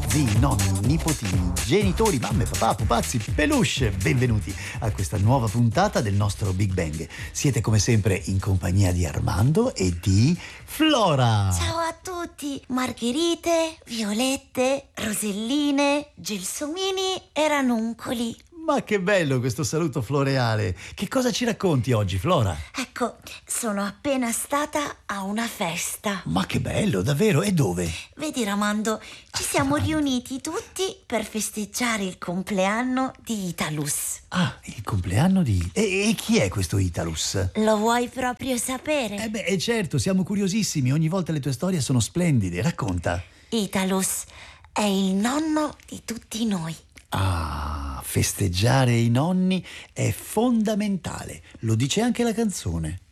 zii, nonni, nipotini, genitori, mamme, papà, pupazzi, peluche, benvenuti a questa nuova puntata del nostro Big Bang. Siete come sempre in compagnia di Armando e di Flora. Ciao a tutti, margherite, violette, roselline, gelsomini e ranuncoli. Ma che bello questo saluto floreale. Che cosa ci racconti oggi, Flora? Ecco, sono appena stata a una festa. Ma che bello, davvero? E dove? Vedi, Ramando, ci siamo riuniti tutti per festeggiare il compleanno di Italus. Ah, il compleanno di... E chi è questo Italus? Lo vuoi proprio sapere? Certo, siamo curiosissimi. Ogni volta le tue storie sono splendide. Racconta. Italus è il nonno di tutti noi. Ah, festeggiare i nonni è fondamentale. Lo dice anche la canzone.